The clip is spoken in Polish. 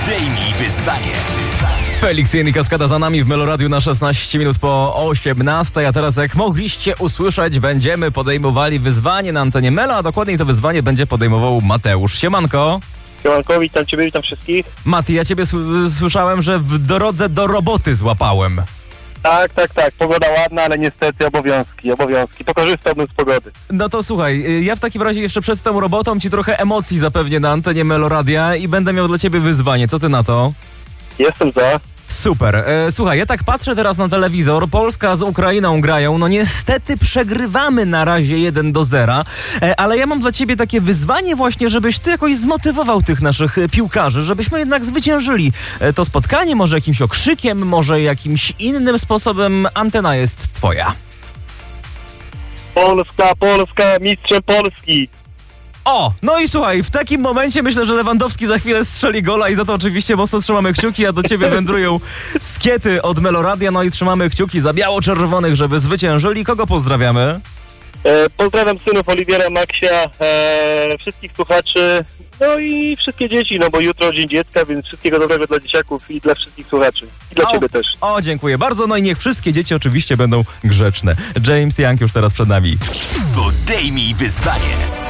Podejmij wyzwanie. Felix i Kaskada za nami w Meloradiu na 16 minut po 18, a teraz jak mogliście usłyszeć, będziemy podejmowali wyzwanie na antenie Melo, a dokładniej to wyzwanie będzie podejmował Mateusz. Siemanko. Siemanko, witam Ciebie, witam wszystkich. Mati, ja Ciebie słyszałem, że w drodze do roboty złapałem. Tak. Pogoda ładna, ale niestety obowiązki. Pokorzystałbym z pogody. No to słuchaj, ja w takim razie jeszcze przed tą robotą Ci trochę emocji zapewnię na antenie Meloradia i będę miał dla Ciebie wyzwanie. Co Ty na to? Jestem za. Super. Słuchaj, ja tak patrzę teraz na telewizor, Polska z Ukrainą grają, no niestety przegrywamy na razie 1-0, ale ja mam dla Ciebie takie wyzwanie właśnie, żebyś Ty jakoś zmotywował tych naszych piłkarzy, żebyśmy jednak zwyciężyli to spotkanie, może jakimś okrzykiem, może jakimś innym sposobem. Antena jest Twoja. Polska, mistrzem Polski. O, no i słuchaj, w takim momencie myślę, że Lewandowski za chwilę strzeli gola i za to oczywiście mocno trzymamy kciuki, a do Ciebie wędrują skiety od Meloradia, no i trzymamy kciuki za biało-czerwonych, żeby zwyciężyli. Kogo pozdrawiamy? Pozdrawiam synów Oliwiera, Maksia, wszystkich słuchaczy, no i wszystkie dzieci, no bo jutro Dzień Dziecka, więc wszystkiego dobrego dla dzieciaków i dla wszystkich słuchaczy. I dla Ciebie też. O, dziękuję bardzo, no i niech wszystkie dzieci oczywiście będą grzeczne. James Young już teraz przed nami. Podejmij wyzwanie.